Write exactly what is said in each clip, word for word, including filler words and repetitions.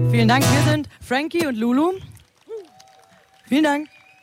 Vielen Dank. Wir sind Frankie und Lulu. Vielen Dank.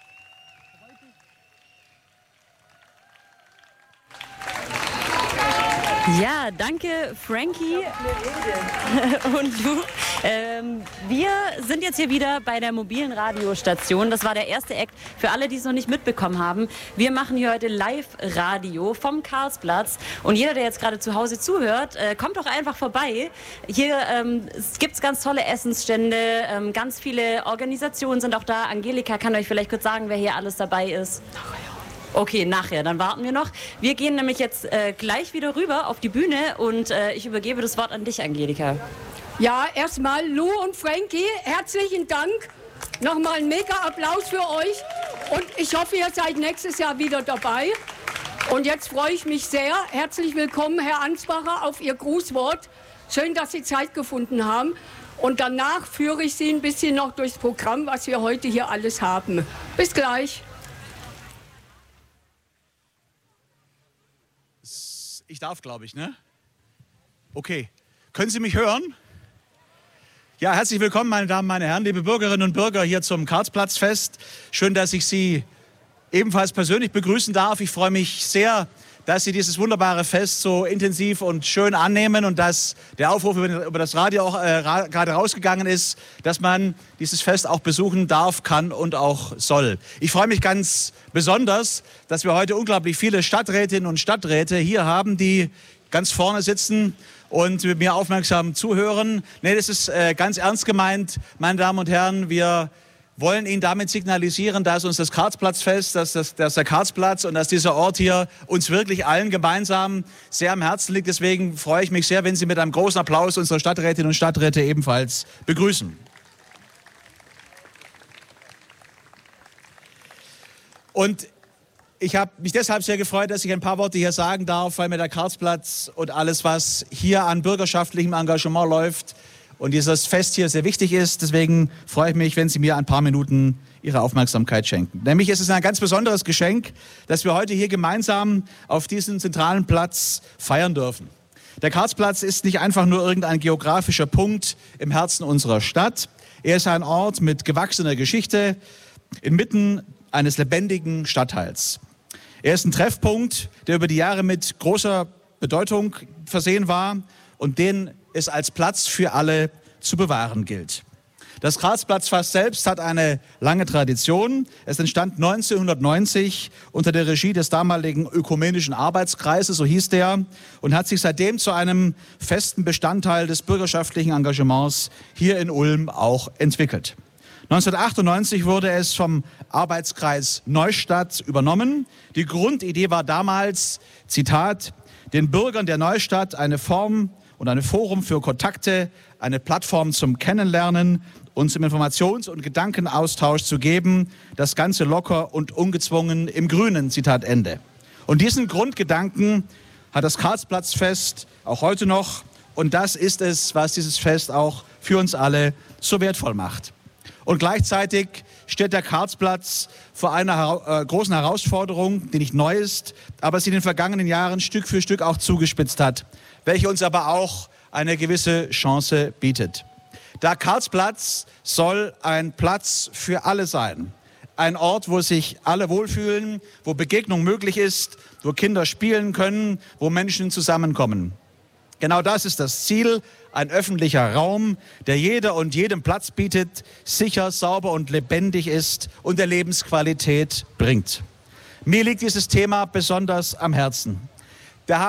Ja, danke Frankie und Lou. Ähm, wir sind jetzt hier wieder bei der mobilen Radiostation. Das war der erste Act. Für alle, die es noch nicht mitbekommen haben, wir machen hier heute Live-Radio vom Karlsplatz. Und jeder, der jetzt gerade zu Hause zuhört, äh, kommt doch einfach vorbei. Hier ähm, gibt es ganz tolle Essensstände, ähm, ganz viele Organisationen sind auch da. Angelika kann euch vielleicht kurz sagen, wer hier alles dabei ist. Okay, nachher, dann warten wir noch. Wir gehen nämlich jetzt äh, gleich wieder rüber auf die Bühne und äh, ich übergebe das Wort an dich, Angelika. Ja, erstmal Lou und Frankie, herzlichen Dank. Nochmal ein mega Applaus für euch und ich hoffe, ihr seid nächstes Jahr wieder dabei. Und jetzt freue ich mich sehr. Herzlich willkommen, Herr Ansbacher, auf Ihr Grußwort. Schön, dass Sie Zeit gefunden haben. Und danach führe ich Sie ein bisschen noch durchs Programm, was wir heute hier alles haben. Bis gleich. Ich darf, glaube ich, ne? Okay. Können Sie mich hören? Ja, herzlich willkommen, meine Damen, meine Herren, liebe Bürgerinnen und Bürger hier zum Karlsplatzfest. Schön, dass ich Sie ebenfalls persönlich begrüßen darf. Ich freue mich sehr, dass Sie dieses wunderbare Fest so intensiv und schön annehmen und dass der Aufruf über das Radio auch äh, ra- gerade rausgegangen ist, dass man dieses Fest auch besuchen darf, kann und auch soll. Ich freue mich ganz besonders, dass wir heute unglaublich viele Stadträtinnen und Stadträte hier haben, die ganz vorne sitzen und mit mir aufmerksam zuhören. Nee, das ist äh, ganz ernst gemeint, meine Damen und Herren. Wir wollen Ihnen damit signalisieren, dass uns das Karlsplatzfest, dass, das, dass der Karlsplatz und dass dieser Ort hier uns wirklich allen gemeinsam sehr am Herzen liegt. Deswegen freue ich mich sehr, wenn Sie mit einem großen Applaus unsere Stadträtinnen und Stadträte ebenfalls begrüßen. Und ich habe mich deshalb sehr gefreut, dass ich ein paar Worte hier sagen darf, weil mir der Karlsplatz und alles, was hier an bürgerschaftlichem Engagement läuft, und dieses Fest hier sehr wichtig ist. Deswegen freue ich mich, wenn Sie mir ein paar Minuten Ihre Aufmerksamkeit schenken. Nämlich ist es ein ganz besonderes Geschenk, dass wir heute hier gemeinsam auf diesem zentralen Platz feiern dürfen. Der Karlsplatz ist nicht einfach nur irgendein geografischer Punkt im Herzen unserer Stadt. Er ist ein Ort mit gewachsener Geschichte inmitten eines lebendigen Stadtteils. Er ist ein Treffpunkt, der über die Jahre mit großer Bedeutung versehen war und den es als Platz für alle zu bewahren gilt. Das Karlsplatzfest selbst hat eine lange Tradition. Es entstand neunzehnhundertneunzig unter der Regie des damaligen Ökumenischen Arbeitskreises, so hieß der, und hat sich seitdem zu einem festen Bestandteil des bürgerschaftlichen Engagements hier in Ulm auch entwickelt. neunzehnhundertachtundneunzig wurde es vom Arbeitskreis Neustadt übernommen. Die Grundidee war damals, Zitat, den Bürgern der Neustadt eine Form und ein Forum für Kontakte, eine Plattform zum Kennenlernen und zum Informations- und Gedankenaustausch zu geben, das Ganze locker und ungezwungen im Grünen, Zitat Ende. Und diesen Grundgedanken hat das Karlsplatzfest auch heute noch und das ist es, was dieses Fest auch für uns alle so wertvoll macht. Und gleichzeitig steht der Karlsplatz vor einer hera- äh, großen Herausforderung, die nicht neu ist, aber sie in den vergangenen Jahren Stück für Stück auch zugespitzt hat, welche uns aber auch eine gewisse Chance bietet. Der Karlsplatz soll ein Platz für alle sein. Ein Ort, wo sich alle wohlfühlen, wo Begegnung möglich ist, wo Kinder spielen können, wo Menschen zusammenkommen. Genau das ist das Ziel, ein öffentlicher Raum, der jeder und jedem Platz bietet, sicher, sauber und lebendig ist und der Lebensqualität bringt. Mir liegt dieses Thema besonders am Herzen.